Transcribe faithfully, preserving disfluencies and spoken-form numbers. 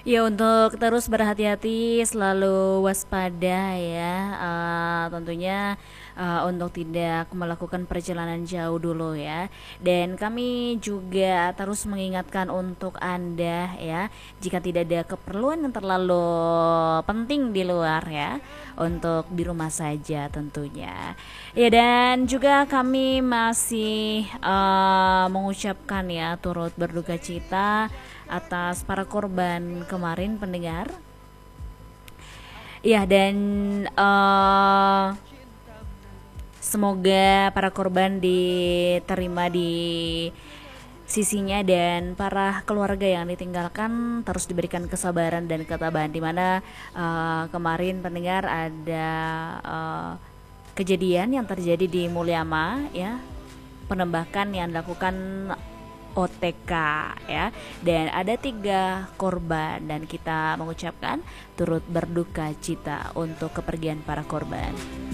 Ya, untuk terus berhati-hati, selalu waspada ya. Eh, tentunya eh, untuk tidak melakukan perjalanan jauh dulu ya. Dan kami juga terus mengingatkan untuk Anda ya, jika tidak ada keperluan yang terlalu penting di luar ya, untuk di rumah saja tentunya. Ya, dan juga kami masih eh, mengucapkan ya, turut berduka cita atas para korban kemarin pendengar. Ya, dan eh, semoga para korban diterima di sisinya, dan para keluarga yang ditinggalkan terus diberikan kesabaran dan ketabahan, di mana eh, kemarin pendengar ada eh, kejadian yang terjadi di Mulyama ya, penembakan yang dilakukan O T K ya, dan ada tiga korban, dan kita mengucapkan turut berduka cita untuk kepergian para korban.